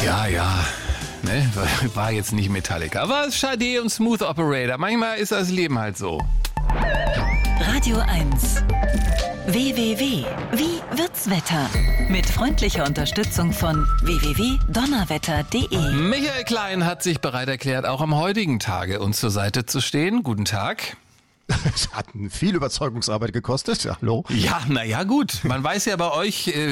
Ja. Ne? War jetzt nicht Metallica. War es Sade und Smooth Operator. Manchmal ist das Leben halt so. Radio 1. www. Wie wird's Wetter? Mit freundlicher Unterstützung von www.donnerwetter.de. Michael Klein hat sich bereit erklärt, auch am heutigen Tage uns zur Seite zu stehen. Guten Tag. Es hat viel Überzeugungsarbeit gekostet. Ja, hallo. Ja, naja gut. Man weiß ja bei euch,